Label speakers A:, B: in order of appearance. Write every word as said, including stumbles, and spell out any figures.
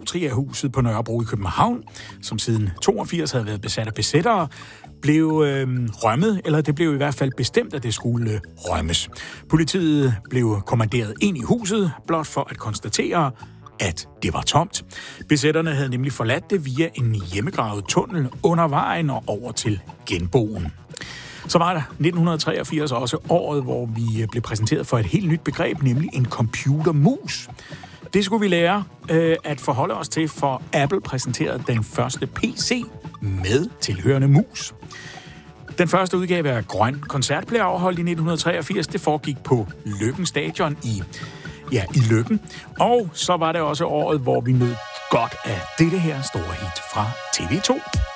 A: Fortria-huset på Nørrebro i København, som siden toogfirs havde været besat af besættere, blev øh, rømmet, eller det blev i hvert fald bestemt, at det skulle øh, rømmes. Politiet blev kommanderet ind i huset, blot for at konstatere, at det var tomt. Besætterne havde nemlig forladt det via en hjemmegravet tunnel under vejen og over til genboen. Så var der nitten treogfirs også året, hvor vi blev præsenteret for et helt nyt begreb, nemlig en computermus. Det skulle vi lære øh, at forholde os til, for Apple præsenterede den første P C med tilhørende mus. Den første udgave af Grøn Koncert blev afholdt i nitten treogfirs. Det foregik på Løkken Stadion i, ja, i Løkken. Og så var det også året, hvor vi nød godt af dette her store hit fra T V to.